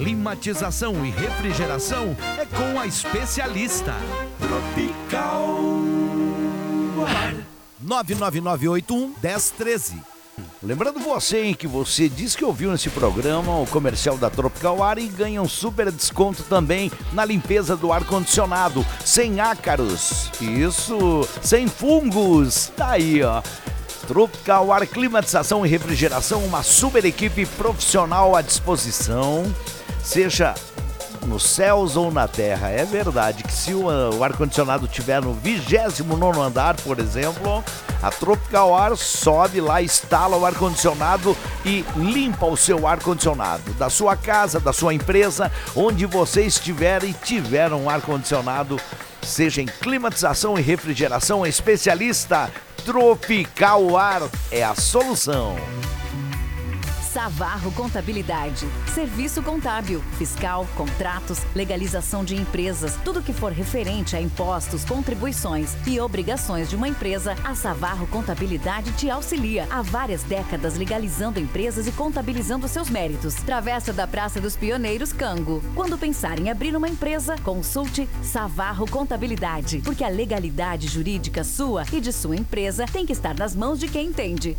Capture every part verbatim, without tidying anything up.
Climatização e refrigeração é com a especialista Tropical nove nove nove oito um um zero um três. Lembrando você, hein, que você disse que ouviu nesse programa o comercial da Tropical Ar e ganha um super desconto também na limpeza do ar-condicionado, sem ácaros, isso, sem fungos, tá aí, ó. Tropical Ar, climatização e refrigeração, uma super equipe profissional à disposição, seja nos céus ou na terra. É verdade que se o, o ar-condicionado estiver no vigésimo nono andar, por exemplo, a Tropical Ar sobe lá, instala o ar-condicionado e limpa o seu ar-condicionado da sua casa, da sua empresa, onde você estiver e tiver um ar-condicionado, seja em climatização e refrigeração, especialista Tropical Ar é a solução. Savarro Contabilidade. Serviço contábil, fiscal, contratos, legalização de empresas, tudo que for referente a impostos, contribuições e obrigações de uma empresa, a Savarro Contabilidade te auxilia. Há várias décadas legalizando empresas e contabilizando seus méritos. Travessa da Praça dos Pioneiros, Cango. Quando pensar em abrir uma empresa, consulte Savarro Contabilidade, porque a legalidade jurídica sua e de sua empresa tem que estar nas mãos de quem entende.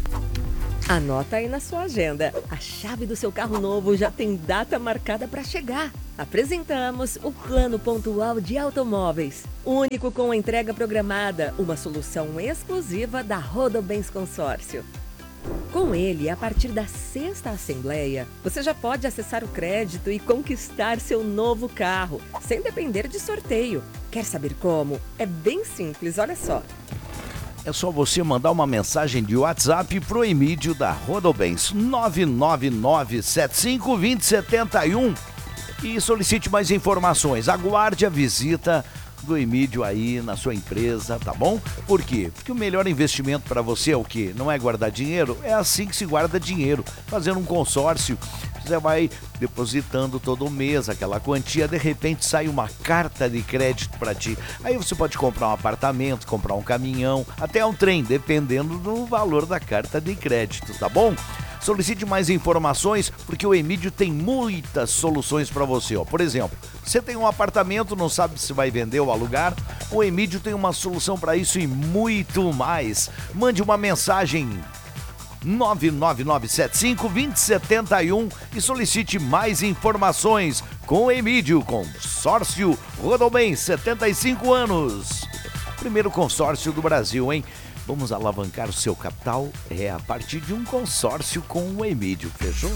Anota aí na sua agenda. A chave do seu carro novo já tem data marcada para chegar. Apresentamos o Plano Pontual de Automóveis. Único com entrega programada. Uma solução exclusiva da Rodobens Consórcio. Com ele, a partir da sexta assembleia, você já pode acessar o crédito e conquistar seu novo carro, sem depender de sorteio. Quer saber como? É bem simples, olha só. É só você mandar uma mensagem de WhatsApp pro Emílio da Rodobens nove nove nove sete cinco dois zero sete um e solicite mais informações. Aguarde a visita do Emílio aí na sua empresa, tá bom? Por quê? Porque o melhor investimento para você é o quê? Não é guardar dinheiro? É assim que se guarda dinheiro, fazendo um consórcio. Você vai depositando todo mês aquela quantia, de repente sai uma carta de crédito para ti. Aí você pode comprar um apartamento, comprar um caminhão, até um trem, dependendo do valor da carta de crédito, tá bom? Solicite mais informações, porque o Emílio tem muitas soluções para você, ó. Por exemplo, você tem um apartamento, não sabe se vai vender ou alugar, o Emílio tem uma solução para isso e muito mais. Mande uma mensagem nove nove nove sete cinco dois zero sete um e solicite mais informações com o Emílio, consórcio Rodobens, setenta e cinco anos. Primeiro consórcio do Brasil, hein? Vamos alavancar o seu capital? É a partir de um consórcio com o Emílio, fechou?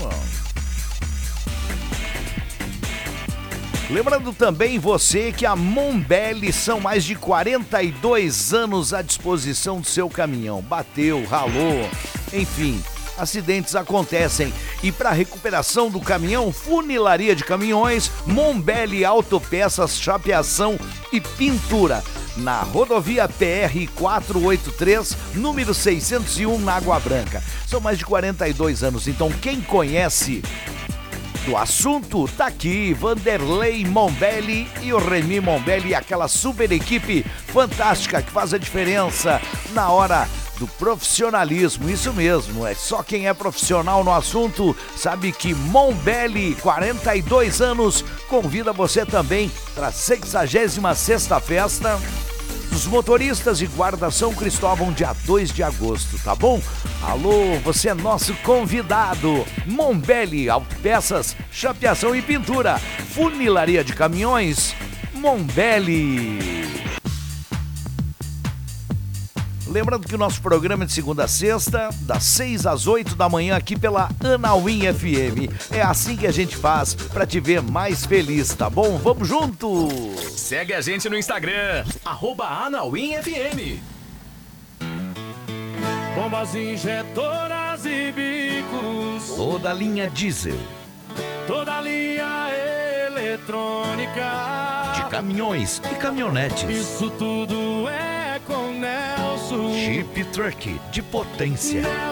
Lembrando também você que a Mombelli são mais de quarenta e dois anos à disposição do seu caminhão. Bateu, ralou, enfim, acidentes acontecem. E para recuperação do caminhão, funilaria de caminhões, Mombelli Autopeças, chapeação e pintura. Na rodovia P R quatrocentos e oitenta e três, número seiscentos e um, na Água Branca. São mais de quarenta e dois anos, então quem conhece do assunto tá aqui, Vanderlei Mombelli e o Remy Mombelli, aquela super equipe fantástica que faz a diferença na hora do profissionalismo. Isso mesmo, é só quem é profissional no assunto sabe que Mombelli, quarenta e dois anos, convida você também para a sexagésima sexta festa dos motoristas de Guarda São Cristóvão, dia dois de agosto, tá bom? Alô, você é nosso convidado. Mombelli Autopeças, chapeação e pintura, funilaria de caminhões, Mombelli. Lembrando que o nosso programa é de segunda a sexta, das seis às oito da manhã, aqui pela Anauim F M. É assim que a gente faz pra te ver mais feliz, tá bom? Vamos junto! Segue a gente no Instagram, arroba Anauim F M. Bombas injetoras e bicos, Toda a linha diesel, toda a linha eletrônica, de caminhões e caminhonetes, isso tudo é com Nelson. Jeep Truck de potência. Nelson